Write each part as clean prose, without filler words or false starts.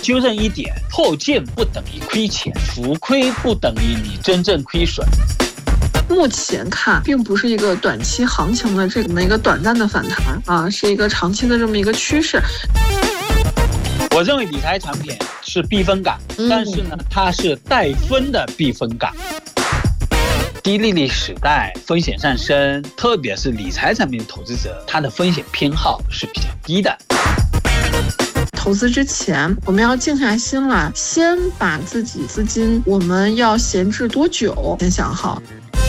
纠正一点，破建不等于亏钱，浮亏不等于你真正亏损。 目前看，并不是一个短期行情的这么一个短暂的反弹啊，是一个长期的这么一个趋势。 我认为理财产品是避风港，但是呢，它是带分的避风港。低利率时代风险上升，特别是理财产品的投资者，他的风险偏好是比较低的。 投资之前，我们要静下心来，先把自己资金我们要闲置多久先想好。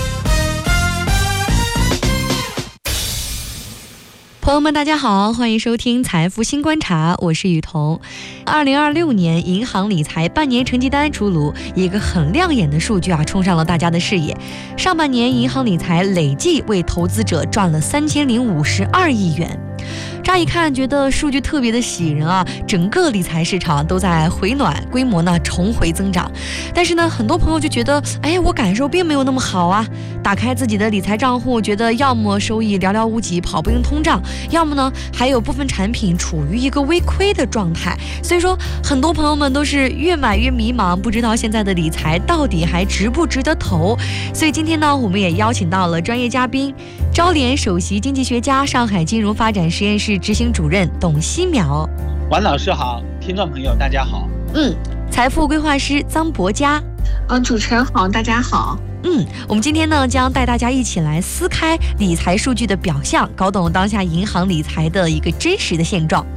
朋友们大家好，欢迎收听财富新观察，我是雨桐。2026年银行理财半年成绩单出炉，一个很亮眼的数据冲上了大家的视野。上半年银行理财累计为投资者赚了3052亿元。乍一看觉得数据特别的喜人啊，整个理财市场都在回暖，规模呢重回增长。但是呢，很多朋友就觉得，我感受并没有那么好啊。打开自己的理财账户，觉得要么收益寥寥无几，跑不赢通胀，要么呢还有部分产品处于一个微亏的状态。所以说，很多朋友们都是越买越迷茫，不知道现在的理财到底还值不值得投。所以今天呢，我们也邀请到了专业嘉宾，招联首席经济学家、上海金融发展实验室执行主任董希淼。 王老师好，听众朋友大家好。 财富规划师臧博佳。 主持人好，大家好。 我们今天呢将带大家一起来撕开理财数据的表象，搞懂当下银行理财的一个真实的现状。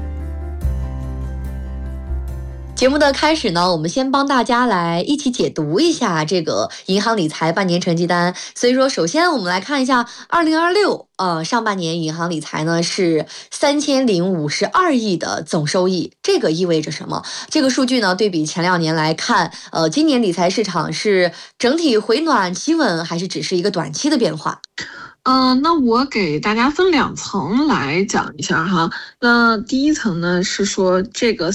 节目的开始呢，我们先帮大家来一起解读一下这个银行理财半年成绩单。所以说，首先我们来看一下2026上半年银行理财呢是3052亿的总收益，这个意味着什么？这个数据呢对比前2年来看，今年理财市场是整体回暖企稳，还是只是一个短期的变化？ 那我给大家分2层来讲一下哈。那第一层呢是说，这个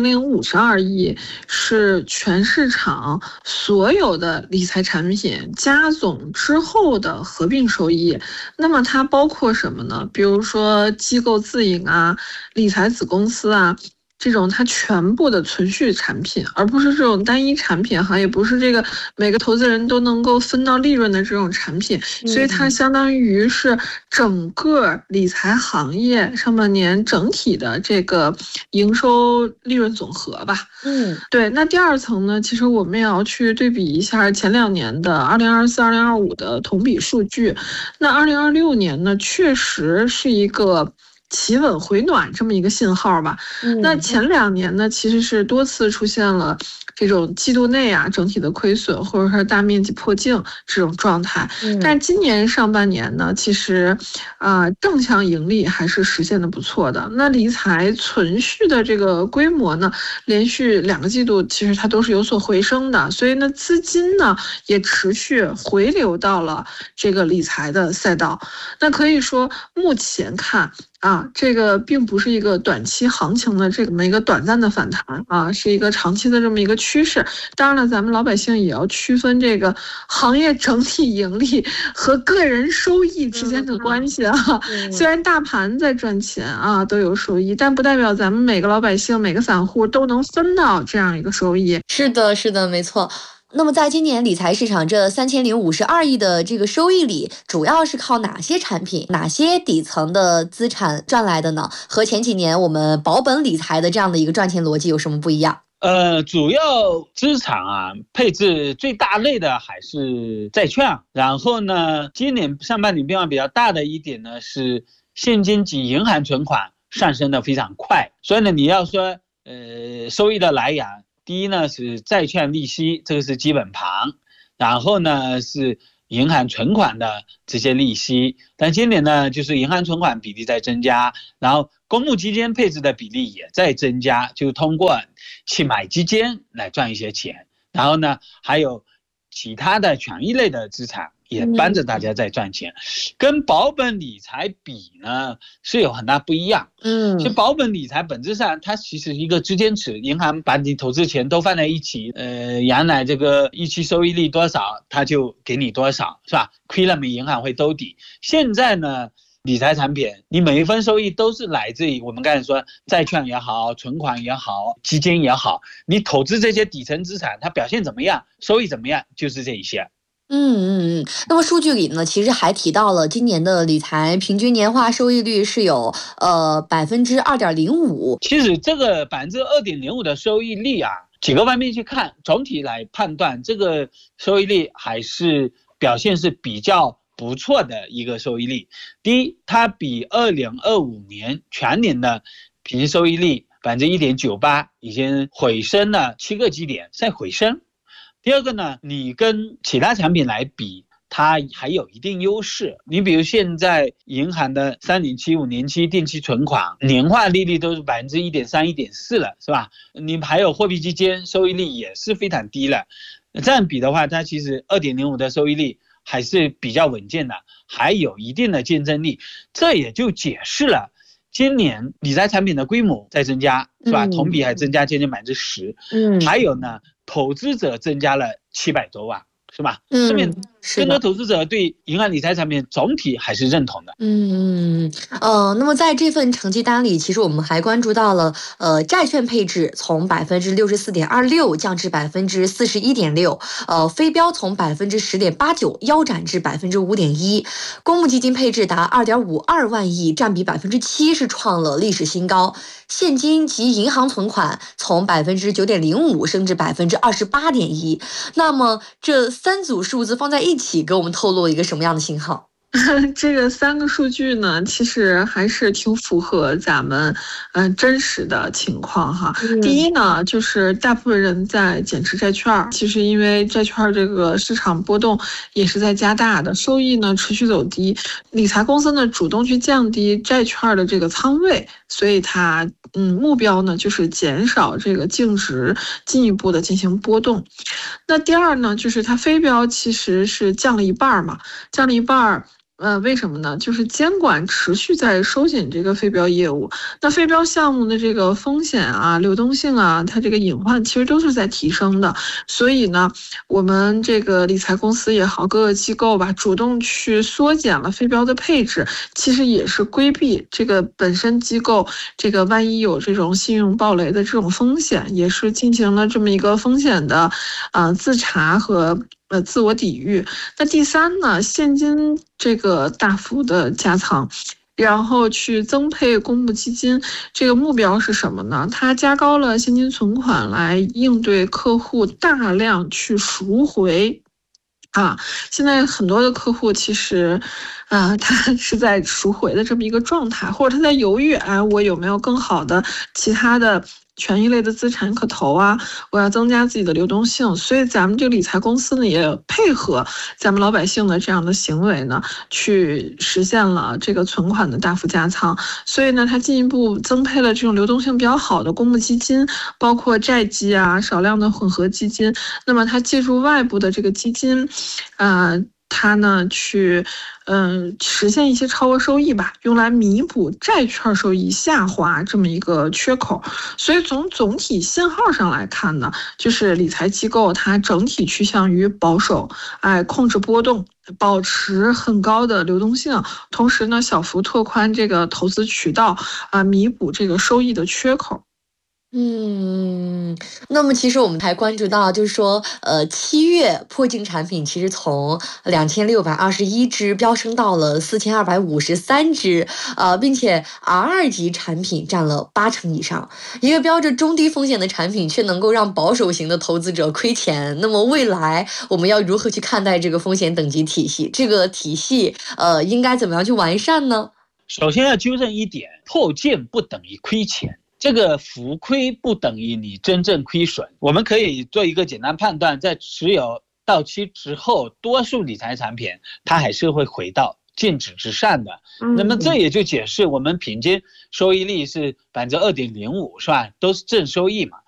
3052亿是全市场所有的理财产品加总之后的合并收益。那么它包括什么呢？比如说机构自营啊、理财子公司啊，这种它全部的存续产品，而不是这种单一产品哈，也不是这个每个投资人都能够分到利润的这种产品，所以它相当于是整个理财行业上半年整体的这个营收利润总和吧。对。那第2层呢，其实我们也要去对比一下前2年的2024、2025的同比数据。那2026年呢，确实是一个企稳回暖这么一个信号吧。那前2年呢，其实是多次出现了这种季度内整体的亏损，或者说大面积破净这种状态。但是今年上半年呢，其实正向盈利还是实现的不错的。那理财存续的这个规模呢，连续2个季度其实它都是有所回升的，所以呢资金呢也持续回流到了这个理财的赛道。那可以说目前看这个并不是一个短期行情的这么一个短暂的反弹是一个长期的这么一个趋势。当然了，咱们老百姓也要区分这个行业整体盈利和个人收益之间的关系虽然大盘在赚钱都有收益，但不代表咱们每个老百姓、每个散户都能分到这样一个收益。 是的，没错。那么在今年理财市场这3052亿的这个收益里，主要是靠哪些产品、哪些底层的资产赚来的呢？和前几年我们保本理财的这样的一个赚钱逻辑有什么不一样？ 主要资产配置最大类的还是债券。然后呢，今年上半年变化比较大的一点呢是现金及银行存款上升的非常快。所以呢，你要说收益的来源，第一呢是债券利息，这个是基本盘，然后呢是银行存款的这些利息。但今年呢，就是银行存款比例在增加，然后公募基金配置的比例也在增加，就通过去买基金来赚一些钱。然后呢，还有其他的权益类的资产也帮着大家在赚钱。跟保本理财比呢是有很大不一样。就保本理财本质上它其实是一个之间尺，银行把你投资钱都放在一起，原来这个预期收益率多少，它就给你多少，是吧？亏了没银行会兜底。现在呢理财产品，你每一分收益都是来自于我们刚才说债券也好，存款也好，基金也好，你投资这些底层资产，它表现怎么样，收益怎么样，就是这一些。 那么数据里呢，其实还提到了今年的理财平均年化收益率是有2.05%。 其实这个2.05%的收益率啊，几个方面去看，总体来判断这个收益率还是表现是比较不错的一个收益率。第一，它比2025年全年的平均收益率1.98%已经回升了7个基点，在回升。第二个呢，你跟其他产品来比，它还有一定优势。你比如现在银行的3年期、5年期定期存款年化利率都是1.3%、1.4%了，是吧？你还有货币基金收益率也是非常低了。这样比的话，它其实2.05的收益率还是比较稳健的，还有一定的竞争力。这也就解释了今年理财产品的规模在增加，是吧？同比还增加接近10%。还有呢，投资者增加了700多万，是吧？说明更多投资者对银行理财产品总体还是认同的。 那么在这份成绩单里，其实我们还关注到了，债券配置从64.26%降至41.6%，非标从10.89%腰斩至5.1%，公募基金配置达2.52万亿，占比7%，是创了历史新高。现金及银行存款从9.05%升至28.1%。那么这3组数字放在一起，给我们透露一个什么样的信号？ 这个3个数据呢，其实还是挺符合咱们真实的情况哈。第一呢，就是大部分人在减持债券，其实因为债券这个市场波动也是在加大的，收益呢持续走低，理财公司呢主动去降低债券的这个仓位，所以它目标呢就是减少这个净值进一步的进行波动。那第二呢，就是它非标其实是降了一半嘛，降了一半。为什么呢？就是监管持续在收紧这个非标业务，那非标项目的这个风险啊、流动性啊，它这个隐患其实都是在提升的。所以呢，我们这个理财公司也好，各个机构吧，主动去缩减了非标的配置，其实也是规避这个本身机构这个万一有这种信用暴雷的这种风险，也是进行了这么一个风险的自查和自我抵御。那第三呢，现金这个大幅的加仓，然后去增配公募基金，这个目标是什么呢？它加高了现金存款来应对客户大量去赎回。现在很多的客户其实，他是在赎回的这么一个状态，或者他在犹豫，我有没有更好的其他的权益类的资产可投啊？我要增加自己的流动性，所以咱们这个理财公司呢，也配合咱们老百姓的这样的行为呢，去实现了这个存款的大幅加仓。所以呢，它进一步增配了这种流动性比较好的公募基金，包括债基啊、少量的混合基金。那么它借助外部的这个基金，它呢去实现一些超额收益吧，用来弥补债券收益下滑这么一个缺口。所以从总体信号上来看呢，就是理财机构它整体趋向于保守，控制波动，保持很高的流动性，同时呢小幅拓宽这个投资渠道，弥补这个收益的缺口。 那么其实我们还关注到，就是说，7月破净产品其实从2621只飙升到了4253只，并且 R2 级产品占了80%以上。一个标着中低风险的产品，却能够让保守型的投资者亏钱。那么未来我们要如何去看待这个风险等级体系？这个体系应该怎么样去完善呢？ 首先要纠正一点，破净不等于亏钱。这个浮亏不等于你真正亏损，我们可以做一个简单判断，在持有到期之后，多数理财产品它还是会回到净值之上的。那么这也就解释我们平均收益率是2.05%，是吧？都是正收益嘛。